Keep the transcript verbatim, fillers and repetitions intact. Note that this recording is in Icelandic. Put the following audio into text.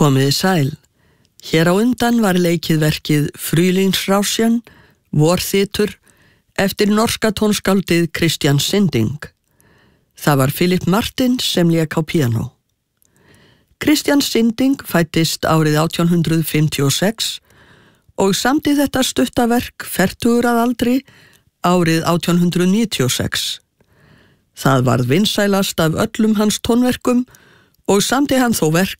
Komiði sæl. Hér á undan var leikið verkið Frühlingsrauschen, vorþytur, eftir norska tónskáldið Christian Sinding. Það var Philip Martin sem lék á píanó. Christian Sinding fæddist árið átján hundrað fimmtíu og sex og samdi þetta stuttaverk fertugur að aldri árið átján hundrað níutíu og sex. Það varð vinsælast af öllum hans tónverkum og samdi hann þó verk